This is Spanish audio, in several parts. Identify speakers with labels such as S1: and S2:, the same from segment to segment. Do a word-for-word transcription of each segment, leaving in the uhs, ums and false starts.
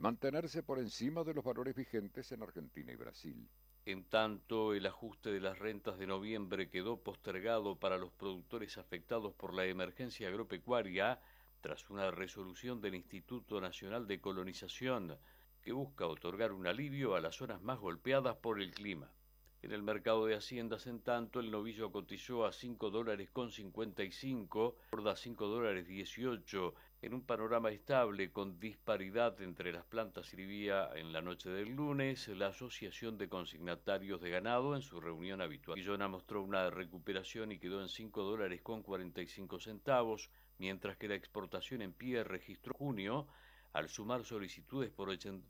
S1: mantenerse por encima de los valores vigentes en Argentina y Brasil.
S2: En tanto, el ajuste de las rentas de noviembre quedó postergado para los productores afectados por la emergencia agropecuaria tras una resolución del Instituto Nacional de Colonización que busca otorgar un alivio a las zonas más golpeadas por el clima. En el mercado de haciendas, en tanto, el novillo cotizó a cinco dólares con cincuenta y cinco, gorda cinco dólares dieciocho, en un panorama estable con disparidad entre las plantas. Sirvía en la noche del lunes la Asociación de Consignatarios de Ganado en su reunión habitual. Guillona mostró una recuperación y quedó en cinco dólares con cuarenta y cinco centavos, mientras que la exportación en pie registró junio al sumar solicitudes por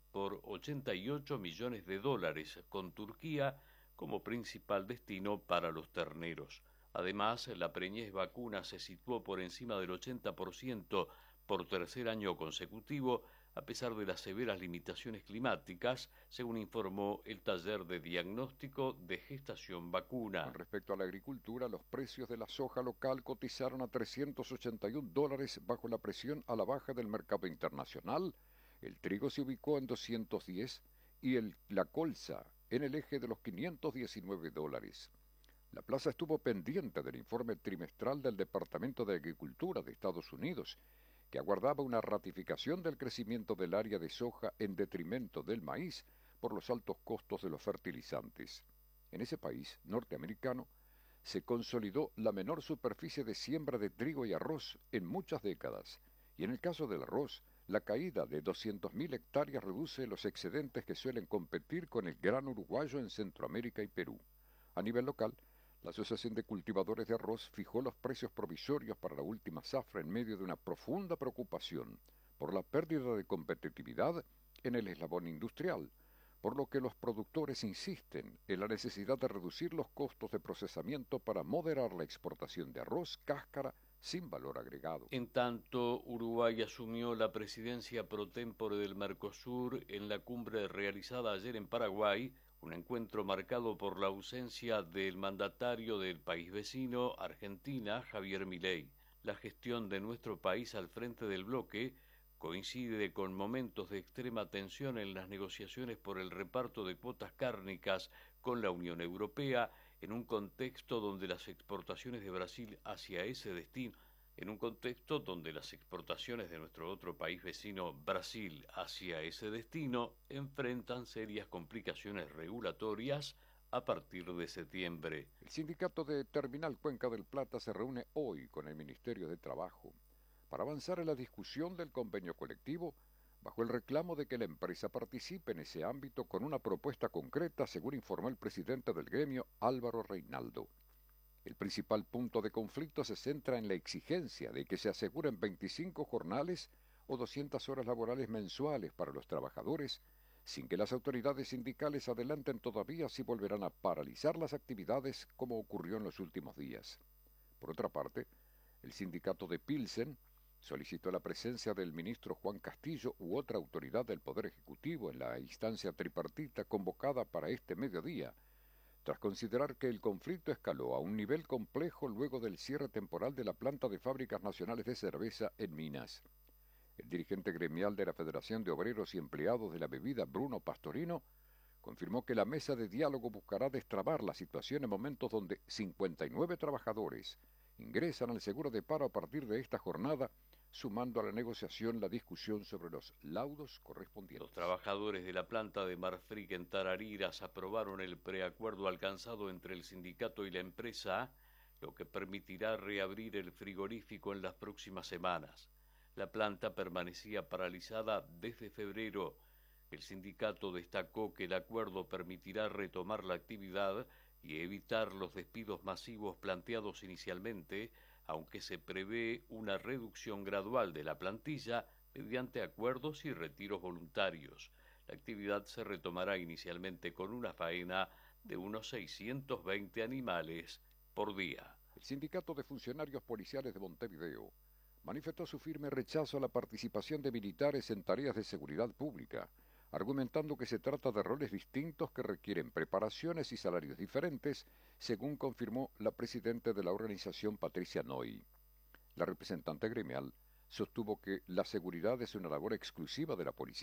S2: ochenta y ocho millones de dólares, con Turquía como principal destino para los terneros. Además, la preñez vacuna se situó por encima del ochenta por ciento por tercer año consecutivo, a pesar de las severas limitaciones climáticas, según informó el taller de diagnóstico de gestación vacuna.
S1: Con respecto a la agricultura, los precios de la soja local cotizaron a trescientos ochenta y un dólares bajo la presión a la baja del mercado internacional. El trigo se ubicó en doscientos diez y el, la colza en el eje de los quinientos diecinueve dólares. La plaza estuvo pendiente del informe trimestral del Departamento de Agricultura de Estados Unidos, que aguardaba una ratificación del crecimiento del área de soja en detrimento del maíz por los altos costos de los fertilizantes. En ese país norteamericano se consolidó la menor superficie de siembra de trigo y arroz en muchas décadas, y en el caso del arroz, la caída de doscientas mil hectáreas reduce los excedentes que suelen competir con el grano uruguayo en Centroamérica y Perú. A nivel local, la Asociación de Cultivadores de Arroz fijó los precios provisorios para la última zafra en medio de una profunda preocupación por la pérdida de competitividad en el eslabón industrial, por lo que los productores insisten en la necesidad de reducir los costos de procesamiento para moderar la exportación de arroz cáscara sin valor agregado.
S2: En tanto, Uruguay asumió la presidencia pro tempore del Mercosur en la cumbre realizada ayer en Paraguay, un encuentro marcado por la ausencia del mandatario del país vecino, Argentina, Javier Milei. La gestión de nuestro país al frente del bloque coincide con momentos de extrema tensión en las negociaciones por el reparto de cuotas cárnicas con la Unión Europea, en un contexto donde las exportaciones de Brasil hacia ese destino en un contexto donde las exportaciones de nuestro otro país vecino, Brasil, hacia ese destino, enfrentan serias complicaciones regulatorias a partir de septiembre.
S1: El sindicato de Terminal Cuenca del Plata se reúne hoy con el Ministerio de Trabajo para avanzar en la discusión del convenio colectivo bajo el reclamo de que la empresa participe en ese ámbito con una propuesta concreta, según informó el presidente del gremio, Álvaro Reinaldo. El principal punto de conflicto se centra en la exigencia de que se aseguren veinticinco jornales o doscientas horas laborales mensuales para los trabajadores, sin que las autoridades sindicales adelanten todavía si volverán a paralizar las actividades como ocurrió en los últimos días. Por otra parte, el sindicato de Pilsen solicitó la presencia del ministro Juan Castillo u otra autoridad del Poder Ejecutivo en la instancia tripartita convocada para este mediodía, tras considerar que el conflicto escaló a un nivel complejo luego del cierre temporal de la planta de Fábricas Nacionales de Cerveza en Minas. El dirigente gremial de la Federación de Obreros y Empleados de la Bebida, Bruno Pastorino, confirmó que la mesa de diálogo buscará destrabar la situación en momentos donde cincuenta y nueve trabajadores ingresan al seguro de paro a partir de esta jornada, sumando a la negociación la discusión sobre los laudos correspondientes.
S2: Los trabajadores de la planta de Marfrig en Tarariras aprobaron el preacuerdo alcanzado entre el sindicato y la empresa, lo que permitirá reabrir el frigorífico en las próximas semanas. La planta permanecía paralizada desde febrero. El sindicato destacó que el acuerdo permitirá retomar la actividad y evitar los despidos masivos planteados inicialmente, aunque se prevé una reducción gradual de la plantilla mediante acuerdos y retiros voluntarios. La actividad se retomará inicialmente con una faena de unos seiscientos veinte animales por día.
S1: El Sindicato de Funcionarios Policiales de Montevideo manifestó su firme rechazo a la participación de militares en tareas de seguridad pública, argumentando que se trata de roles distintos que requieren preparaciones y salarios diferentes, según confirmó la presidenta de la organización, Patricia Noy. La representante gremial sostuvo que la seguridad es una labor exclusiva de la policía